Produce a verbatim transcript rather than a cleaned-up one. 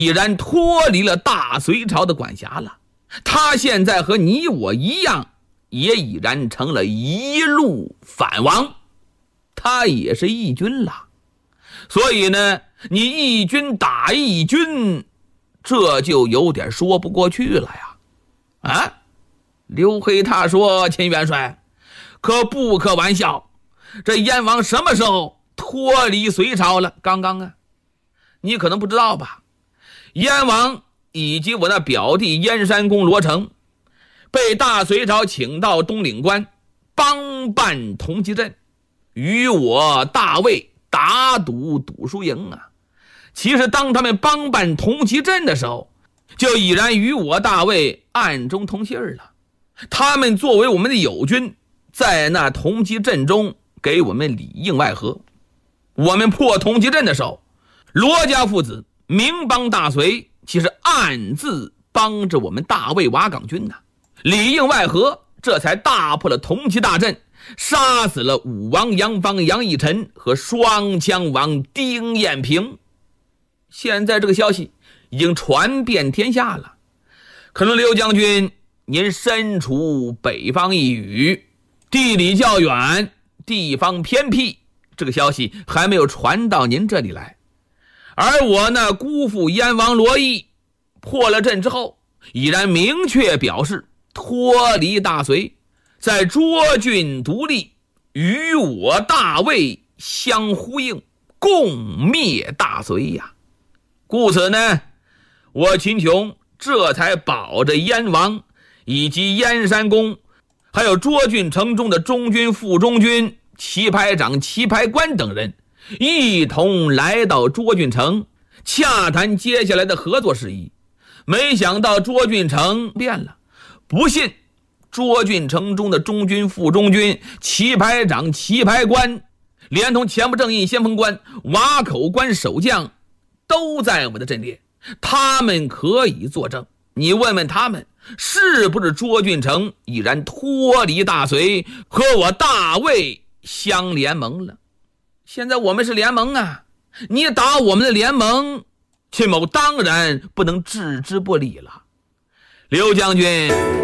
已然脱离了大隋朝的管辖了。他现在和你我一样，也已然成了一路反王，他也是义军了。所以呢，你义军打义军，这就有点说不过去了呀。啊，刘黑他说，秦元帅可不可玩笑，这燕王什么时候脱离隋朝了？刚刚啊，你可能不知道吧，燕王以及我那表弟燕山公罗成被大隋朝请到东岭关帮办同济镇，与我大魏打赌赌输赢啊。其实当他们帮办同济镇的时候，就已然与我大魏暗中通信了。他们作为我们的友军，在那同济镇中给我们里应外合。我们破同济镇的时候，罗家父子明帮大隋，其实暗自帮着我们大魏瓦岗军呐、啊。里应外合，这才大破了同济大阵，杀死了武王杨方杨义臣和双枪王丁彦平。现在这个消息已经传遍天下了，可能刘将军您身处北方一隅，地理较远，地方偏僻，这个消息还没有传到您这里来。而我呢，姑父燕王罗毅破了阵之后，已然明确表示脱离大隋，在涿郡独立，与我大魏相呼应，共灭大隋呀。故此呢，我秦琼这才保着燕王以及燕山公，还有涿郡城中的中军、副中军、旗牌长、旗牌官等人，一同来到涿郡城，洽谈接下来的合作事宜。没想到涿郡城变了，不信涿郡城中的中军、副中军、旗牌长、旗牌官，连同前部正印、先锋官、瓦口关守将，都在我的阵列，他们可以作证。你问问他们，是不是涿郡城已然脱离大隋，和我大魏相联盟了？现在我们是联盟啊，你打我们的联盟，秦某当然不能置之不理了。刘将军